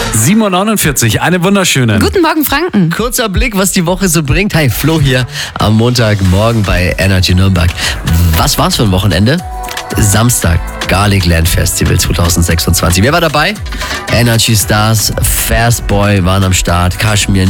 7:49 Uhr, eine wunderschöne. Guten Morgen, Franken. Kurzer Blick, was die Woche so bringt. Hi, Flo hier am Montagmorgen bei Energy Nürnberg. Was war's für ein Wochenende? Samstag, Garlic Land Festival 2026. Wer war dabei? Energy Stars, Fastboy waren am Start, Kashmir,